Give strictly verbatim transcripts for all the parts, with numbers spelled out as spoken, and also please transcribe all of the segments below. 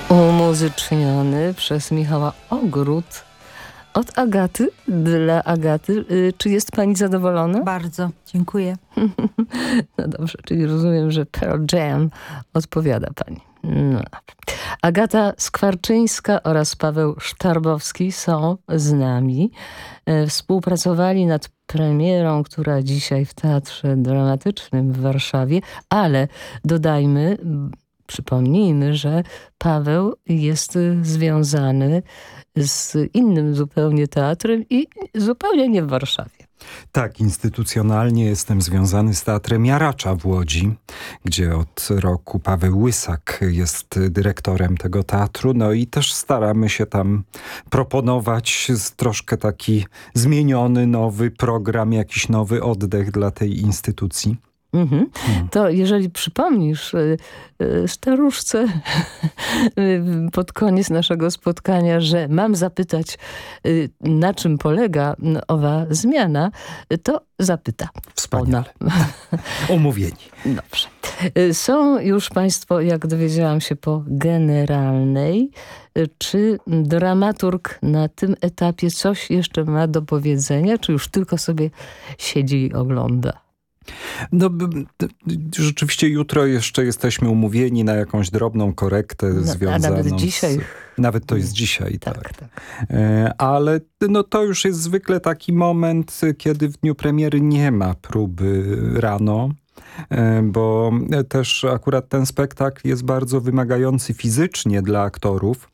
Umuzyczniony przez Michała Ogród od Agaty, dla Agaty. Czy jest pani zadowolona? Bardzo, dziękuję. No dobrze, czyli rozumiem, że Pearl Jam odpowiada pani. No. Agata Skwarczyńska oraz Paweł Sztarbowski są z nami. Współpracowali nad premierą, która dzisiaj w Teatrze Dramatycznym w Warszawie, ale dodajmy, przypomnijmy, że Paweł jest związany z innym zupełnie teatrem i zupełnie nie w Warszawie. Tak, instytucjonalnie jestem związany z Teatrem Jaracza w Łodzi, gdzie od roku Paweł Łysak jest dyrektorem tego teatru. No i też staramy się tam proponować troszkę taki zmieniony, nowy program, jakiś nowy oddech dla tej instytucji. Mhm. To jeżeli przypomnisz y, y, staruszce y, pod koniec naszego spotkania, że mam zapytać, y, na czym polega owa zmiana, y, to zapyta. Wspaniale. Umówieni. Dobrze. Y, są już państwo, jak dowiedziałam się po generalnej, y, czy dramaturg na tym etapie coś jeszcze ma do powiedzenia, czy już tylko sobie siedzi i ogląda? No, rzeczywiście jutro jeszcze jesteśmy umówieni na jakąś drobną korektę no, związaną a nawet dzisiaj. Z, nawet to jest dzisiaj, tak. tak. tak. Ale no, to już jest zwykle taki moment, kiedy w dniu premiery nie ma próby rano, bo też akurat ten spektakl jest bardzo wymagający fizycznie dla aktorów.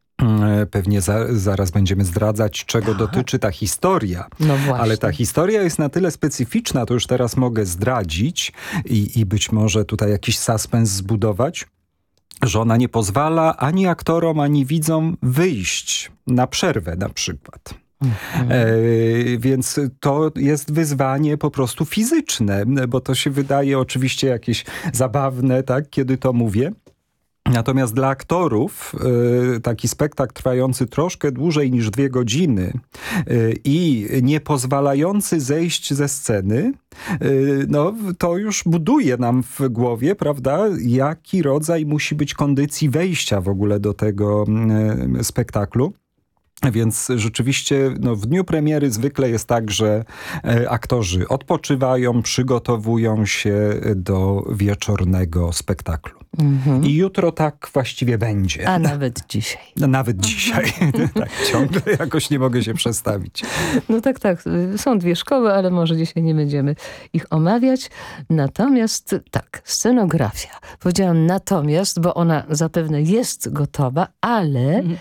Pewnie za, zaraz będziemy zdradzać, czego Aha. dotyczy ta historia. No właśnie. Ale ta historia jest na tyle specyficzna, to już teraz mogę zdradzić i, i być może tutaj jakiś suspens zbudować, że ona nie pozwala ani aktorom, ani widzom wyjść na przerwę na przykład. Mhm. E, więc to jest wyzwanie po prostu fizyczne, bo to się wydaje oczywiście jakieś zabawne, tak, kiedy to mówię. Natomiast dla aktorów y, taki spektakl trwający troszkę dłużej niż dwie godziny y, i nie pozwalający zejść ze sceny, y, no to już buduje nam w głowie, prawda, jaki rodzaj musi być kondycji wejścia w ogóle do tego y, spektaklu. Więc rzeczywiście no, w dniu premiery zwykle jest tak, że e, aktorzy odpoczywają, przygotowują się do wieczornego spektaklu. Mhm. I jutro tak właściwie będzie. A nawet dzisiaj. No, nawet dzisiaj. Tak, ciągle jakoś nie mogę się przestawić. No tak, tak. Są dwie szkoły, ale może dzisiaj nie będziemy ich omawiać. Natomiast tak, scenografia. Powiedziałam natomiast, bo ona zapewne jest gotowa, ale... Mhm.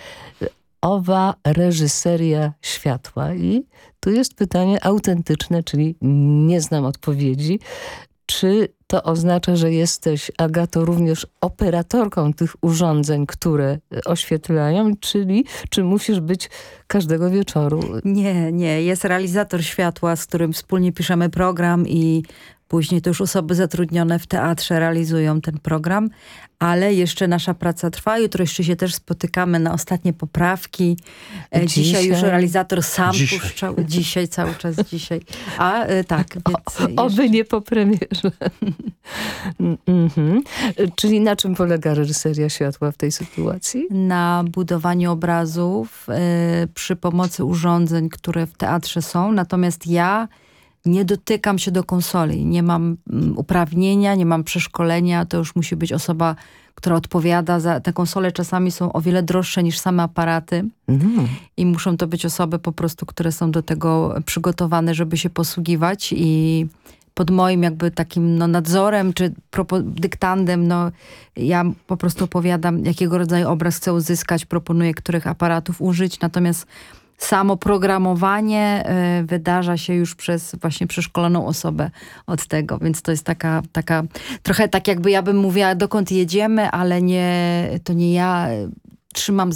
Owa reżyseria światła. I tu jest pytanie autentyczne, czyli nie znam odpowiedzi. Czy to oznacza, że jesteś, Agato, również operatorką tych urządzeń, które oświetlają, czyli czy musisz być każdego wieczoru? Nie, nie. Jest realizator światła, z którym wspólnie piszemy program i później to już osoby zatrudnione w teatrze realizują ten program, ale jeszcze nasza praca trwa. Jutro jeszcze się też spotykamy na ostatnie poprawki. Dzisiaj, dzisiaj już realizator sam dzisiaj. puszczał. Dzisiaj, cały czas dzisiaj. A tak. Więc o, oby nie po premierze. mm-hmm. Czyli na czym polega reżyseria światła w tej sytuacji? Na budowaniu obrazów y, przy pomocy urządzeń, które w teatrze są. Natomiast ja nie dotykam się do konsoli, nie mam uprawnienia, nie mam przeszkolenia, to już musi być osoba, która odpowiada za... Te konsole czasami są o wiele droższe niż same aparaty mm. i muszą to być osoby po prostu, które są do tego przygotowane, żeby się posługiwać i pod moim jakby takim no, nadzorem czy dyktandem, no ja po prostu opowiadam, jakiego rodzaju obraz chcę uzyskać, proponuję, których aparatów użyć, natomiast samo programowanie y, wydarza się już przez właśnie przeszkoloną osobę od tego, więc to jest taka, taka trochę tak jakby ja bym mówiła, dokąd jedziemy, ale nie, to nie ja trzymam